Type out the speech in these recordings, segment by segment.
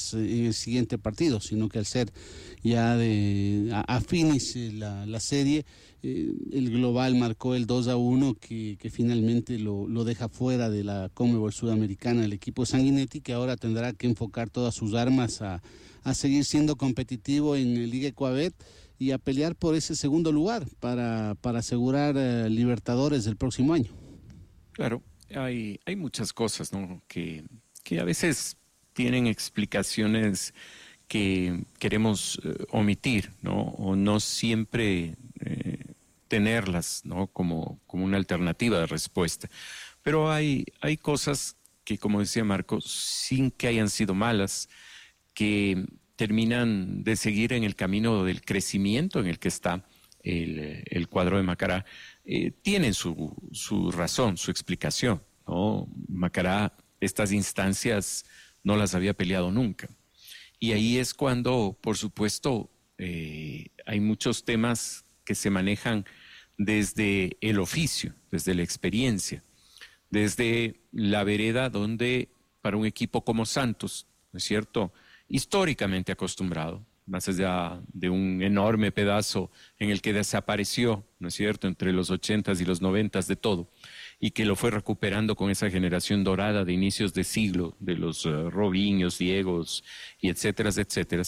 en el siguiente partido, sino que al ser ya a finis la serie, el global marcó el 2-1 que finalmente lo deja fuera de la Conmebol Sudamericana el equipo Sanguinetti, que ahora tendrá que enfocar todas sus armas a seguir siendo competitivo en el Liga Ecuabet y a pelear por ese segundo lugar para asegurar Libertadores del próximo año. Claro, hay muchas cosas, ¿no? que a veces tienen explicaciones que queremos omitir, ¿no? O no siempre tenerlas, ¿no? Como una alternativa de respuesta. Pero hay cosas que, como decía Marco, sin que hayan sido malas, que terminan de seguir en el camino del crecimiento en el que está el cuadro de Macará, tienen su razón, su explicación, ¿no? Macará, estas instancias no las había peleado nunca. Y ahí es cuando, por supuesto, hay muchos temas que se manejan desde el oficio, desde la experiencia, desde la vereda donde para un equipo como Santos, ¿no es cierto?, históricamente acostumbrado, más allá de un enorme pedazo en el que desapareció, ¿no es cierto?, entre los 80s y los 90s de todo, y que lo fue recuperando con esa generación dorada de inicios de siglo, de los Robinhos, Diegos, y etcétera, etcétera.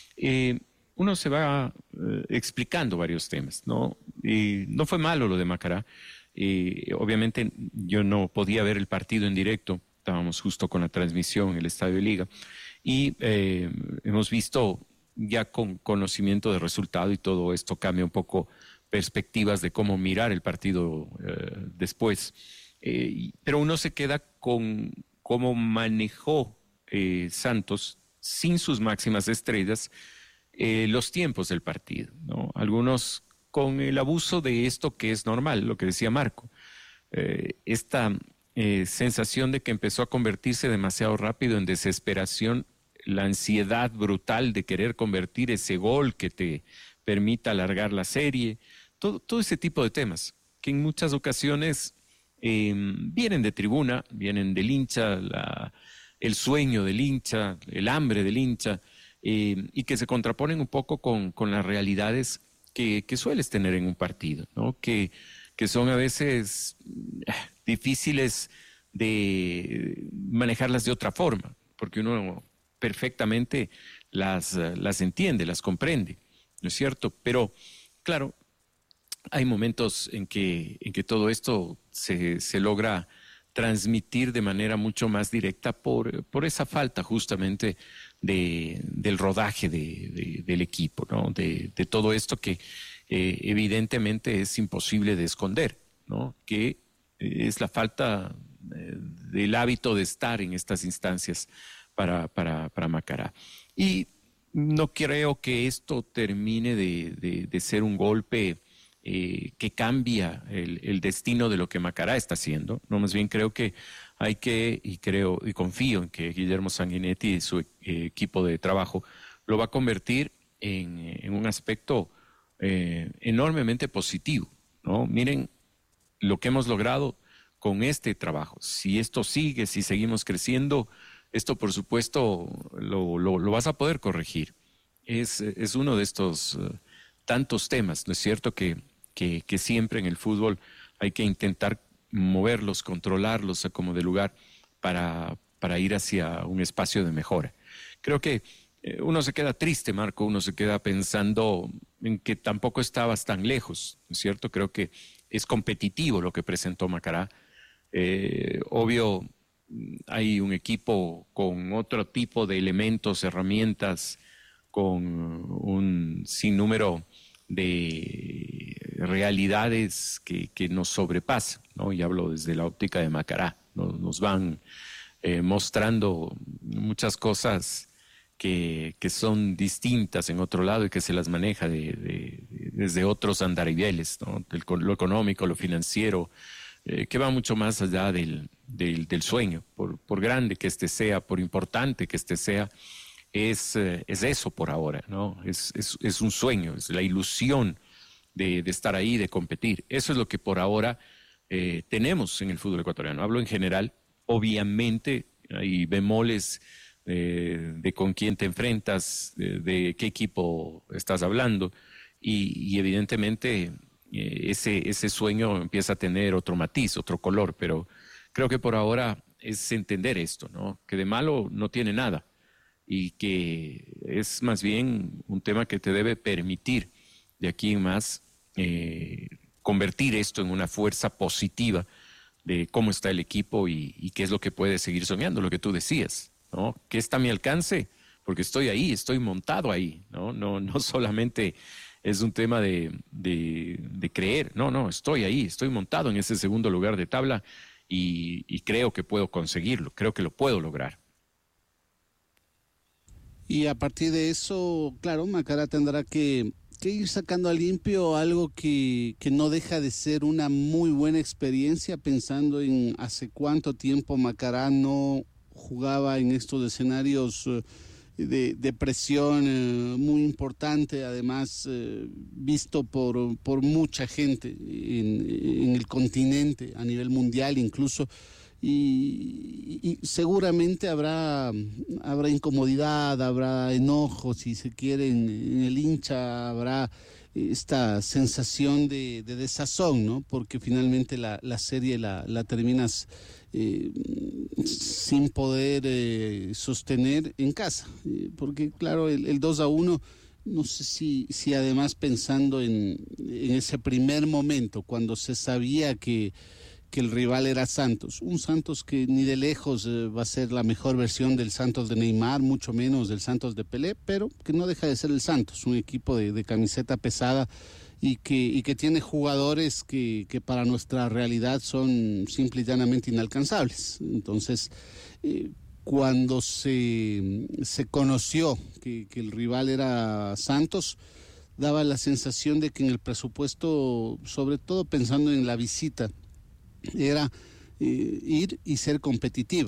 Uno se va explicando varios temas, ¿no? Y no fue malo lo de Macará. Obviamente yo no podía ver el partido en directo, estábamos justo con la transmisión en el Estadio de Liga, y hemos visto ya con conocimiento de resultado, y todo esto cambia un poco perspectivas de cómo mirar el partido después. Pero uno se queda con cómo manejó Santos, sin sus máximas estrellas, los tiempos del partido, ¿no? Algunos con el abuso de esto que es normal, lo que decía Marco. Esta sensación de que empezó a convertirse demasiado rápido en desesperación, la ansiedad brutal de querer convertir ese gol que te permita alargar la serie, todo ese tipo de temas que en muchas ocasiones vienen de tribuna, vienen del hincha, el sueño del hincha, el hambre del hincha, y que se contraponen un poco con las realidades que sueles tener en un partido, ¿no? Que son a veces difíciles de manejarlas de otra forma, porque uno perfectamente las entiende, las comprende, ¿no es cierto? Pero, claro, hay momentos en que todo esto se logra transmitir de manera mucho más directa por esa falta justamente del rodaje del equipo, ¿no? De todo esto que evidentemente es imposible de esconder, ¿no? Que es la falta del hábito de estar en estas instancias para Macará. Y no creo que esto termine de ser un golpe que cambia el destino de lo que Macará está haciendo, no, más bien creo que hay que, y confío en que Guillermo Sanguinetti y su equipo de trabajo lo va a convertir en un aspecto enormemente positivo, ¿no? Miren lo que hemos logrado con este trabajo. Si esto sigue, si seguimos creciendo, esto por supuesto lo vas a poder corregir. Es uno de estos tantos temas, ¿no es cierto?, que siempre en el fútbol hay que intentar moverlos, controlarlos como de lugar para ir hacia un espacio de mejora. Creo que uno se queda triste, Marco, uno se queda pensando en que tampoco estabas tan lejos, ¿no es cierto? Creo que es competitivo lo que presentó Macará. Obvio, hay un equipo con otro tipo de elementos, herramientas, con un sinnúmero de realidades que nos sobrepasan, ¿no? Y hablo desde la óptica de Macará, ¿no? Nos van mostrando muchas cosas que son distintas en otro lado y que se las maneja desde otros andariveles, ¿no? Lo económico, lo financiero, que va mucho más allá del sueño, por grande que este sea, por importante que este sea. Es eso por ahora, ¿no? Es un sueño, es la ilusión de estar ahí, de competir. Eso es lo que por ahora tenemos en el fútbol ecuatoriano. Hablo en general, obviamente hay bemoles de con quién te enfrentas, de qué equipo estás hablando, y evidentemente ese sueño empieza a tener otro matiz, otro color, pero creo que por ahora es entender esto, ¿no? Que de malo no tiene nada y que es más bien un tema que te debe permitir de aquí en más convertir esto en una fuerza positiva de cómo está el equipo y qué es lo que puede seguir soñando, lo que tú decías, ¿no? ¿Qué está a mi alcance? Porque estoy ahí, estoy montado ahí, ¿no? No solamente es un tema de creer, no, estoy ahí, estoy montado en ese segundo lugar de tabla y creo que puedo conseguirlo, creo que lo puedo lograr. Y a partir de eso, claro, Macará tendrá que ir sacando a limpio algo que no deja de ser una muy buena experiencia, pensando en hace cuánto tiempo Macará no jugaba en estos escenarios de presión muy importante, además visto por mucha gente en el continente, a nivel mundial incluso. Y seguramente habrá incomodidad, habrá enojo, si se quiere, en el hincha, habrá esta sensación de desazón, ¿no? Porque finalmente la serie la terminas eh, sin poder sostener en casa. Porque, claro, el 2-1, no sé si además pensando en ese primer momento, cuando se sabía que el rival era Santos. Un Santos que ni de lejos va a ser la mejor versión del Santos de Neymar, mucho menos del Santos de Pelé, pero que no deja de ser el Santos, un equipo de camiseta pesada y que tiene jugadores que para nuestra realidad son simple y llanamente inalcanzables. Entonces, cuando se conoció que el rival era Santos, daba la sensación de que en el presupuesto, sobre todo pensando en la visita, era ir y ser competitivo,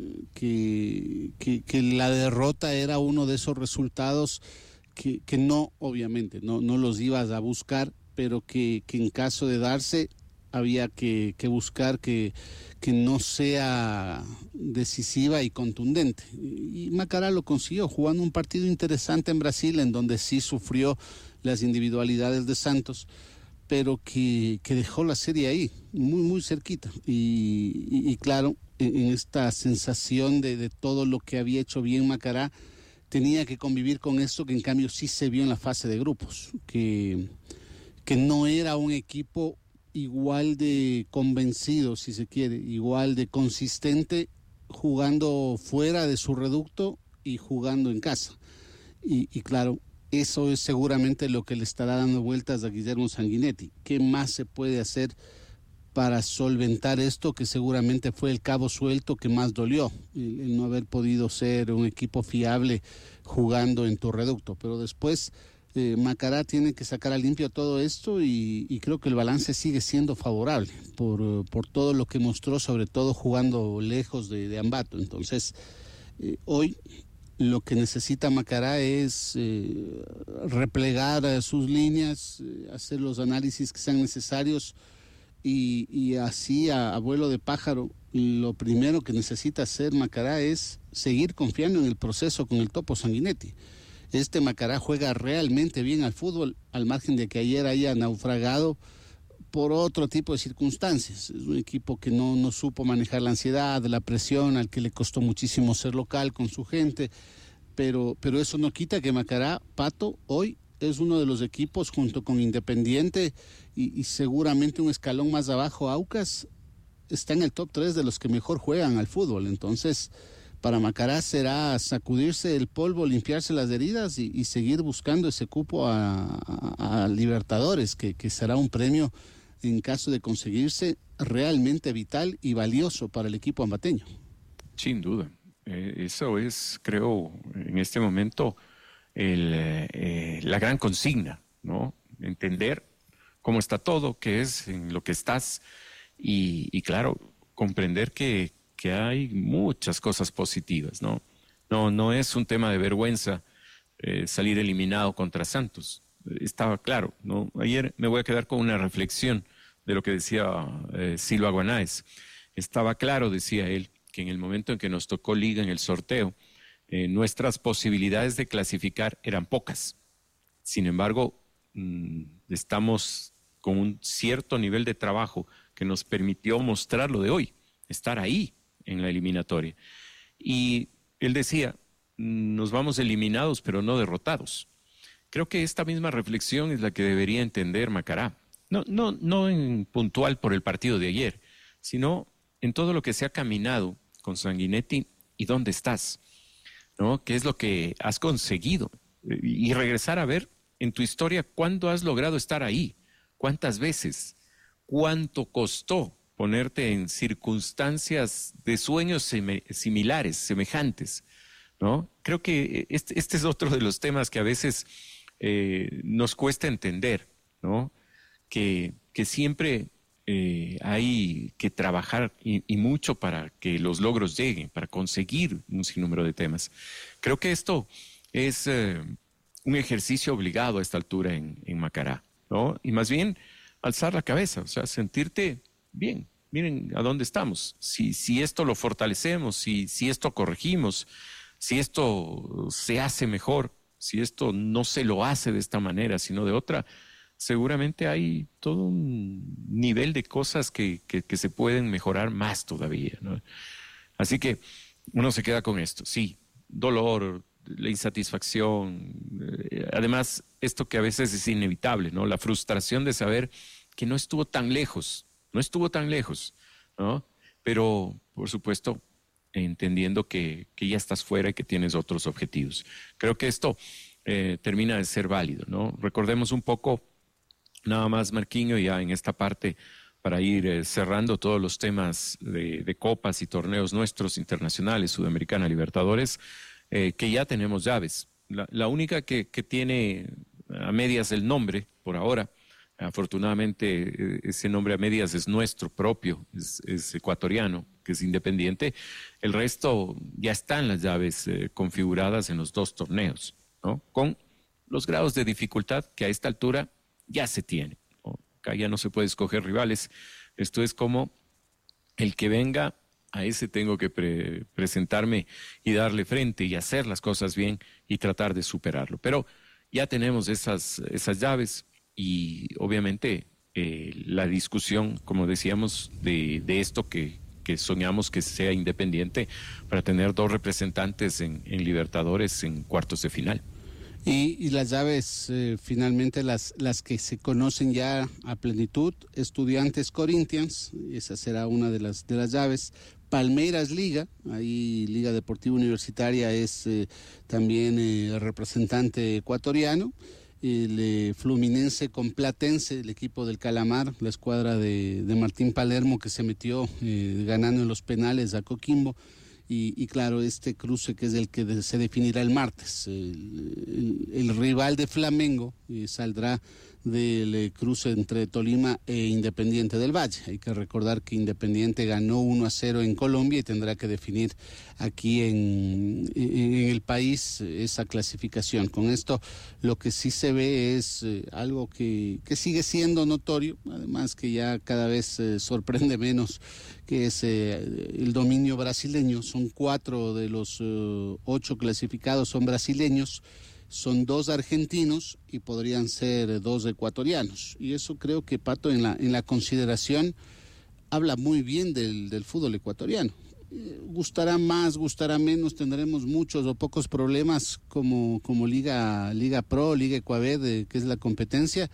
que la derrota era uno de esos resultados que no, obviamente, no los ibas a buscar, pero que en caso de darse había que buscar que no sea decisiva y contundente. Y Macará lo consiguió, jugando un partido interesante en Brasil, en donde sí sufrió las individualidades de Santos, pero que dejó la serie ahí, muy cerquita. Y claro, en esta sensación de todo lo que había hecho bien Macará, tenía que convivir con esto que en cambio sí se vio en la fase de grupos, que no era un equipo igual de convencido, si se quiere, igual de consistente, jugando fuera de su reducto y jugando en casa. Y claro, eso es seguramente lo que le estará dando vueltas a Guillermo Sanguinetti. ¿Qué más se puede hacer para solventar esto, que seguramente fue el cabo suelto que más dolió, el no haber podido ser un equipo fiable jugando en tu reducto? Pero después Macará tiene que sacar a limpio todo esto y creo que el balance sigue siendo favorable por todo lo que mostró, sobre todo jugando lejos de Ambato. Entonces, hoy lo que necesita Macará es replegar sus líneas, hacer los análisis que sean necesarios y así a vuelo de pájaro. Lo primero que necesita hacer Macará es seguir confiando en el proceso con el Topo Sanguinetti. Este Macará juega realmente bien al fútbol, al margen de que ayer haya naufragado por otro tipo de circunstancias. Es un equipo que no supo manejar la ansiedad, la presión, al que le costó muchísimo ser local con su gente, pero eso no quita que Macará, Pato, hoy es uno de los equipos junto con Independiente y seguramente un escalón más abajo, Aucas, está en el top 3 de los que mejor juegan al fútbol. Entonces, para Macará será sacudirse el polvo, limpiarse las heridas y seguir buscando ese cupo a Libertadores, que será un premio, en caso de conseguirse, realmente vital y valioso para el equipo ambateño. Sin duda. Eso es, creo, en este momento la gran consigna, ¿no? Entender cómo está todo, qué es en lo que estás y claro, comprender que hay muchas cosas positivas, ¿no? No es un tema de vergüenza salir eliminado contra Santos. Estaba claro, ¿no? Ayer me voy a quedar con una reflexión de lo que decía Silva Guanáez. Estaba claro, decía él, que en el momento en que nos tocó liga en el sorteo, nuestras posibilidades de clasificar eran pocas. Sin embargo, estamos con un cierto nivel de trabajo que nos permitió mostrar lo de hoy, estar ahí en la eliminatoria. Y él decía, nos vamos eliminados pero no derrotados. Creo que esta misma reflexión es la que debería entender Macará. No en puntual por el partido de ayer, sino en todo lo que se ha caminado con Sanguinetti y dónde estás, ¿no? ¿Qué es lo que has conseguido? Y regresar a ver en tu historia cuándo has logrado estar ahí, cuántas veces, cuánto costó ponerte en circunstancias de sueños similares, semejantes, ¿no? Creo que este es otro de los temas que a veces nos cuesta entender, ¿no? Que siempre hay que trabajar y mucho para que los logros lleguen, para conseguir un sinnúmero de temas. Creo que esto es un ejercicio obligado a esta altura en Macará, ¿no? Y más bien alzar la cabeza, o sea, sentirte bien. Miren a dónde estamos. Si esto lo fortalecemos, si esto corregimos, si esto se hace mejor, si esto no se lo hace de esta manera, sino de otra, seguramente hay todo un nivel de cosas que se pueden mejorar más todavía, ¿no? Así que uno se queda con esto, sí, dolor, la insatisfacción, además esto que a veces es inevitable, ¿no? La frustración de saber que no estuvo tan lejos, ¿no? Pero, por supuesto, entendiendo que ya estás fuera y que tienes otros objetivos. Creo que esto termina de ser válido, ¿no? Recordemos un poco, nada más, Marquinho, ya en esta parte, para ir cerrando todos los temas de copas y torneos nuestros internacionales, Sudamericana, Libertadores, que ya tenemos llaves. La única que tiene a medias el nombre, por ahora, afortunadamente ese nombre a medias es nuestro propio, es ecuatoriano, que es Independiente. El resto ya están las llaves configuradas en los dos torneos, ¿no? Con los grados de dificultad que a esta altura ya se tienen, ¿no? Acá ya no se puede escoger rivales. Esto es como el que venga, a ese tengo que presentarme y darle frente y hacer las cosas bien y tratar de superarlo. Pero ya tenemos esas llaves. Y obviamente la discusión, como decíamos, de esto que soñamos que sea Independiente para tener dos representantes en Libertadores en cuartos de final. Y las llaves, finalmente las que se conocen ya a plenitud, Estudiantes Corinthians, esa será una de las llaves. Palmeiras Liga, ahí Liga Deportiva Universitaria es también el representante ecuatoriano. El Fluminense con Platense, el equipo del Calamar, la escuadra de Martín Palermo que se metió ganando en los penales a Coquimbo. Y claro, este cruce que es el que se definirá el martes. El rival de Flamengo saldrá del cruce entre Tolima e Independiente del Valle. Hay que recordar que Independiente ganó 1-0 en Colombia y tendrá que definir aquí en el país esa clasificación. Con esto lo que sí se ve es algo que sigue siendo notorio, además que ya cada vez sorprende menos, que es el dominio brasileño. Son 4 de los 8 clasificados son brasileños. Son 2 argentinos y podrían ser 2 ecuatorianos. Y eso creo que, Pato, en la consideración habla muy bien del fútbol ecuatoriano. Gustará más, gustará menos, tendremos muchos o pocos problemas como Liga Pro, Liga Ecuaved, que es la competencia,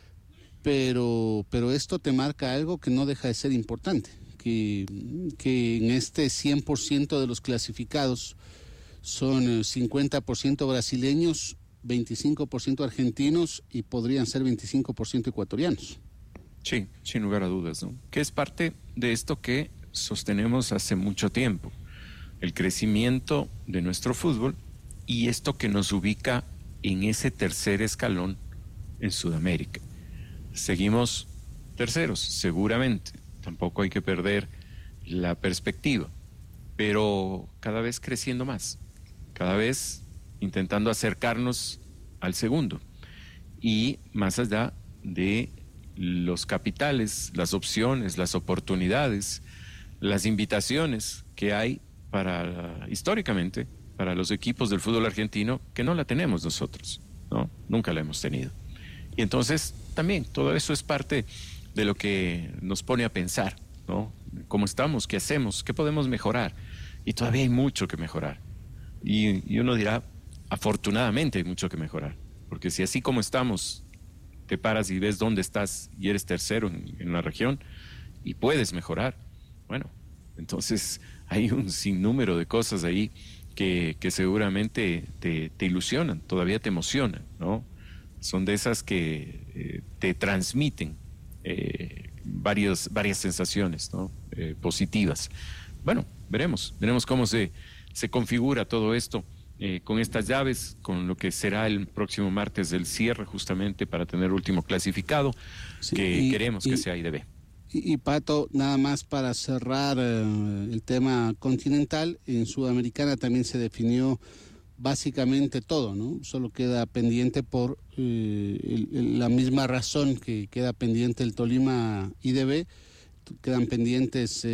pero esto te marca algo que no deja de ser importante, que en este 100% de los clasificados son 50% brasileños, 25% argentinos y podrían ser 25% ecuatorianos. Sí, sin lugar a dudas, ¿no? Que es parte de esto que sostenemos hace mucho tiempo, el crecimiento de nuestro fútbol y esto que nos ubica en ese tercer escalón en Sudamérica. Seguimos terceros, seguramente, tampoco hay que perder la perspectiva, pero cada vez creciendo más. Cada vez intentando acercarnos al segundo y más allá de los capitales, las opciones, las oportunidades, las invitaciones que hay para históricamente para los equipos del fútbol argentino que no la tenemos nosotros, ¿no? Nunca la hemos tenido. Y entonces también todo eso es parte de lo que nos pone a pensar, ¿no? ¿Cómo estamos? ¿Qué hacemos? ¿Qué podemos mejorar? Y todavía hay mucho que mejorar. Y uno dirá, afortunadamente hay mucho que mejorar, porque si así como estamos, te paras y ves dónde estás y eres tercero en la región y puedes mejorar, bueno, entonces hay un sinnúmero de cosas ahí que seguramente te ilusionan, todavía te emocionan, ¿no? Son de esas que te transmiten varias sensaciones, ¿no? Positivas. Bueno, veremos cómo se configura todo esto con estas llaves, con lo que será el próximo martes el cierre justamente para tener último clasificado, sí, que queremos que sea IDB. Y Pato, nada más para cerrar el tema continental, en Sudamericana también se definió básicamente todo, ¿no? Solo queda pendiente por la misma razón que queda pendiente el Tolima IDB, quedan pendientes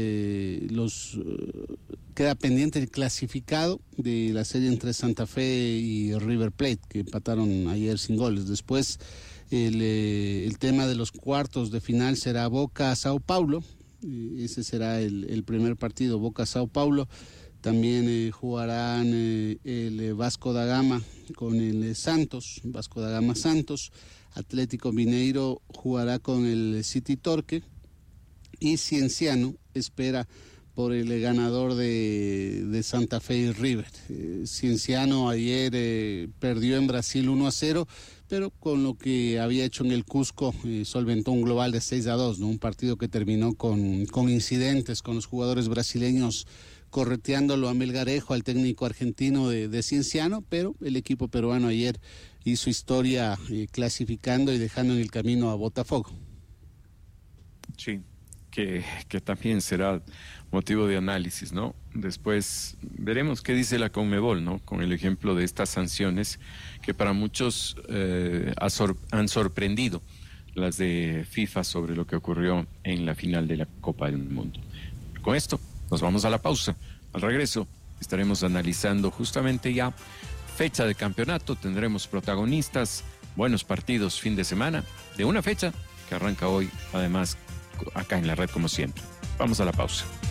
queda pendiente el clasificado de la serie entre Santa Fe y River Plate, que empataron ayer sin goles. Después el tema de los cuartos de final será Boca-Sao Paulo, ese será el primer partido, Boca-Sao Paulo. También jugarán el Vasco da Gama con el Santos, Vasco da Gama Santos. Atlético Mineiro jugará con el City Torque y Cienciano espera por el ganador de Santa Fe y River. Cienciano ayer perdió en Brasil 1-0, pero con lo que había hecho en el Cusco solventó un global de 6-2, ¿no? Un partido que terminó con incidentes, con los jugadores brasileños correteándolo a Melgarejo, al técnico argentino de Cienciano, pero el equipo peruano ayer hizo historia clasificando y dejando en el camino a Botafogo. Sí, que también será motivo de análisis, ¿no? Después veremos qué dice la Conmebol, ¿no? Con el ejemplo de estas sanciones que para muchos han sorprendido, las de FIFA sobre lo que ocurrió en la final de la Copa del Mundo. Con esto nos vamos a la pausa. Al regreso estaremos analizando justamente ya fecha de campeonato, tendremos protagonistas, buenos partidos fin de semana, de una fecha que arranca hoy, además acá en la red como siempre. Vamos a la pausa.